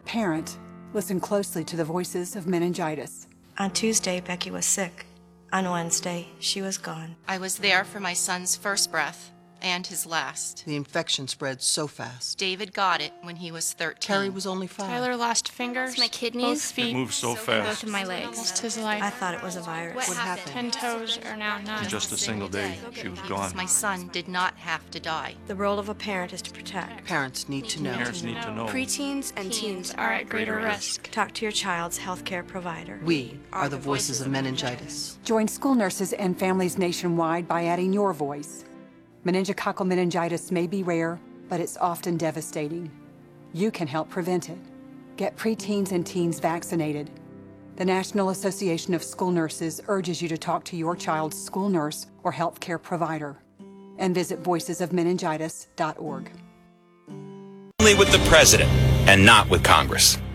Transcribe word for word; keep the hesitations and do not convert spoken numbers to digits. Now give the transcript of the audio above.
parent, listen closely to the voices of meningitis. On Tuesday, Becky was sick. On Wednesday, she was gone. I was there for my son's first breath and his last. The infection spread so fast. David got it when he was thirteen. Carrie was only five. Tyler lost fingers, my kidneys, both feet, It moves so fast. both of my legs. almost his life. I thought it was a virus. What What happened? happened? Ten toes are now none. In just a single day, she was gone. My son did not have to die. The role of a parent is to protect. Parents need to know. Parents need to know. Preteens and teens Are at greater risk. Talk to your child's healthcare provider. We are the voices of meningitis. Join school nurses and families nationwide by adding your voice. Meningococcal meningitis may be rare, but it's often devastating. You can help prevent it. Get preteens and teens vaccinated. The National Association of School Nurses urges you to talk to your child's school nurse or healthcare provider. And visit voices of meningitis dot org. Only with the president and not with Congress.